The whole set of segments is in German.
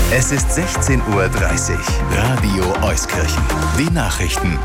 Es ist 16:30 Uhr. Radio Euskirchen. Die Nachrichten.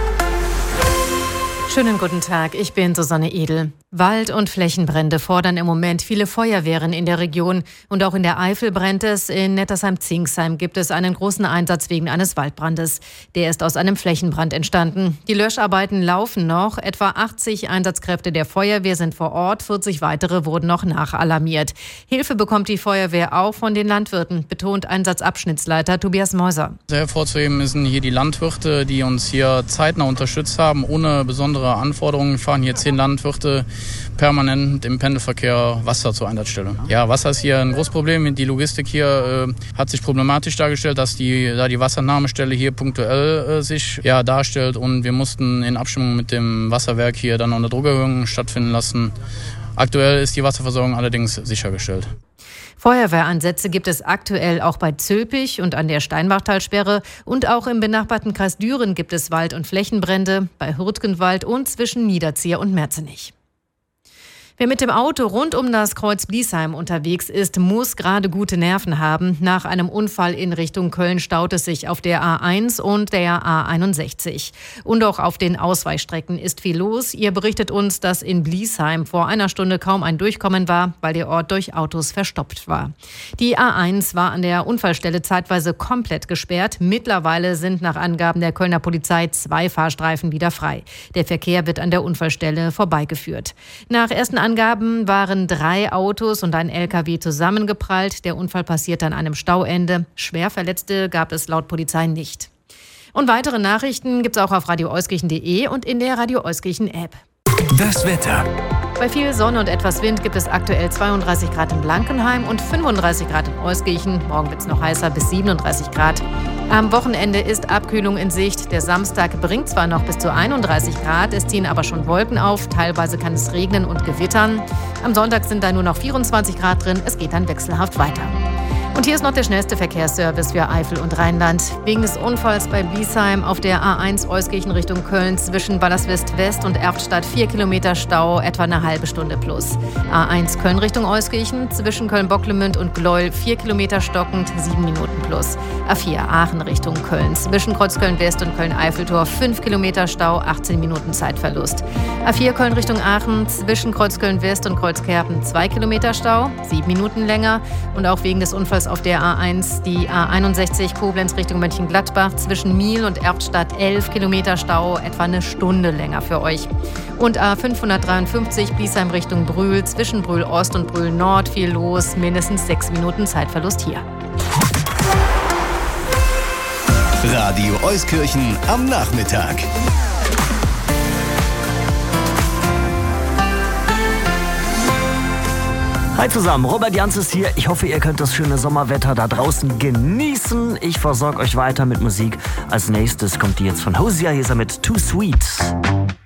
Schönen guten Tag, ich bin Susanne Edel. Wald- und Flächenbrände fordern im Moment viele Feuerwehren in der Region. Und auch in der Eifel brennt es. In Nettersheim-Zingsheim gibt es einen großen Einsatz wegen eines Waldbrandes. Der ist aus einem Flächenbrand entstanden. Die Löscharbeiten laufen noch. Etwa 80 Einsatzkräfte der Feuerwehr sind vor Ort. 40 weitere wurden noch nachalarmiert. Hilfe bekommt die Feuerwehr auch von den Landwirten, betont Einsatzabschnittsleiter Tobias Meuser. Sehr hervorzuheben sind hier die Landwirte, die uns hier zeitnah unterstützt haben, ohne besondere Anforderungen. Fahren hier 10 Landwirte permanent im Pendelverkehr Wasser zur Einsatzstelle. Ja, Wasser ist hier ein großes Problem. Die Logistik hier hat sich problematisch dargestellt, dass die Wassernahmestelle hier punktuell sich darstellt, und wir mussten in Abstimmung mit dem Wasserwerk hier dann noch eine Druckerhöhung stattfinden lassen. Aktuell ist die Wasserversorgung allerdings sichergestellt. Feuerwehreinsätze gibt es aktuell auch bei Zülpich und an der Steinbachtalsperre, und auch im benachbarten Kreis Düren gibt es Wald- und Flächenbrände, bei Hürtgenwald und zwischen Niederzier und Merzenich. Wer mit dem Auto rund um das Kreuz Bliesheim unterwegs ist, muss gerade gute Nerven haben. Nach einem Unfall in Richtung Köln staut es sich auf der A1 und der A61. Und auch auf den Ausweichstrecken ist viel los. Ihr berichtet uns, dass in Bliesheim vor einer Stunde kaum ein Durchkommen war, weil der Ort durch Autos verstopft war. Die A1 war an der Unfallstelle zeitweise komplett gesperrt. Mittlerweile sind nach Angaben der Kölner Polizei 2 Fahrstreifen wieder frei. Der Verkehr wird an der Unfallstelle vorbeigeführt. Nach ersten Angaben waren 3 Autos und ein LKW zusammengeprallt. Der Unfall passierte an einem Stauende. Schwerverletzte gab es laut Polizei nicht. Und weitere Nachrichten gibt es auch auf radioeuskirchen.de und in der Radio Euskirchen App. Das Wetter. Bei viel Sonne und etwas Wind gibt es aktuell 32 Grad in Blankenheim und 35 Grad in Euskirchen. Morgen wird es noch heißer, bis 37 Grad. Am Wochenende ist Abkühlung in Sicht. Der Samstag bringt zwar noch bis zu 31 Grad, es ziehen aber schon Wolken auf. Teilweise kann es regnen und gewittern. Am Sonntag sind da nur noch 24 Grad drin. Es geht dann wechselhaft weiter. Und hier ist noch der schnellste Verkehrsservice für Eifel und Rheinland. Wegen des Unfalls bei Bliesheim auf der A1 Euskirchen Richtung Köln zwischen Ballerswist West und Erftstadt 4 Kilometer Stau, etwa eine halbe Stunde plus. A1 Köln Richtung Euskirchen zwischen Köln-Bocklemünd und Gleuel 4 Kilometer stockend, 7 Minuten plus. A4 Aachen Richtung Köln zwischen Kreuzköln West und Köln-Eiffeltor 5 Kilometer Stau, 18 Minuten Zeitverlust. A4 Köln Richtung Aachen zwischen Kreuzköln West und Kreuzkerpen 2 Kilometer Stau, 7 Minuten länger. Und auch wegen des Unfalls auf der A1 die A61 Koblenz Richtung Mönchengladbach zwischen Miel und Erftstadt 11 Kilometer Stau, etwa eine Stunde länger für euch. Und A553 Bliesheim Richtung Brühl zwischen Brühl Ost und Brühl Nord viel los, mindestens 6 Minuten Zeitverlust hier. Radio Euskirchen am Nachmittag. Hi zusammen, Robert Jans ist hier. Ich hoffe, ihr könnt das schöne Sommerwetter da draußen genießen. Ich versorge euch weiter mit Musik. Als nächstes kommt die jetzt von Hosea Heser mit Too Sweet.